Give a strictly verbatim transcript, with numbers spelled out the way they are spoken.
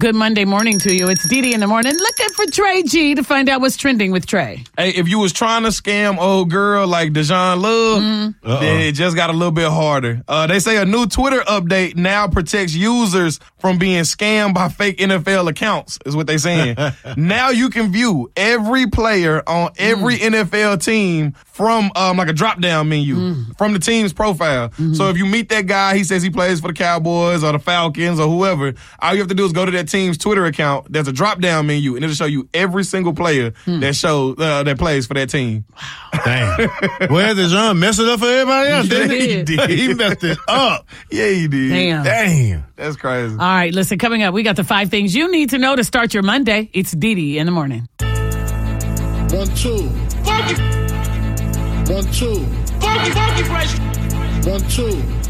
Good Monday morning to you. It's Dee Dee in the morning. Looking for Trey G to find out what's trending with Trey. Hey, if you was trying to scam old girl like Deshaun Love, mm-hmm. then it just got a little bit harder. Uh, they say a new Twitter update now protects users from being scammed by fake N F L accounts, is what they're saying. Now you can view every player on every mm. N F L team from um, like a drop-down menu mm. from the team's profile. Mm-hmm. So if you meet that guy, he says he plays for the Cowboys or the Falcons or whoever, all you have to do is go to that team's Twitter account. There's a drop-down menu, and it'll show you every single player mm. that shows uh, that plays for that team. Wow. Damn. Well, did John mess it up for everybody else? He did. He, did. He messed it up. Yeah, he did. Damn. Damn. That's crazy. All right, listen, coming up, we got the five things you need to know to start your Monday. It's Dee Dee in the morning. One, two. Funky. One, two. Funky, funky fresh. One, two.